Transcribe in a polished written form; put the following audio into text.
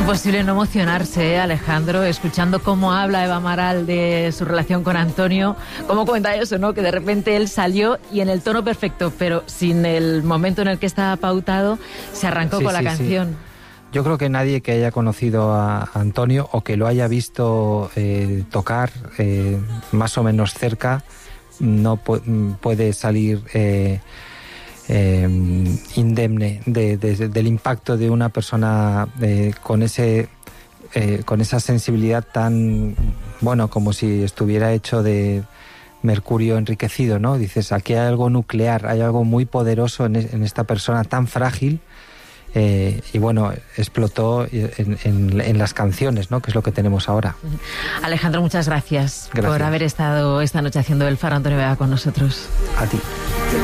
Imposible no emocionarse, Alejandro, escuchando cómo habla Eva Amaral de su relación con Antonio, cómo cuenta eso, ¿no? Que de repente él salió y en el tono perfecto, pero sin el momento en el que estaba pautado, se arrancó con la canción. Sí. Yo creo que nadie que haya conocido a Antonio o que lo haya visto tocar más o menos cerca no puede salir indemne del impacto de una persona con esa sensibilidad tan, bueno, como si estuviera hecho de mercurio enriquecido, ¿no? Dices, aquí hay algo nuclear, hay algo muy poderoso en esta persona tan frágil. Y bueno, explotó en las canciones, ¿no? Que es lo que tenemos ahora. Alejandro, muchas gracias por haber estado esta noche haciendo El Faro. Antonio Vega con nosotros. A ti.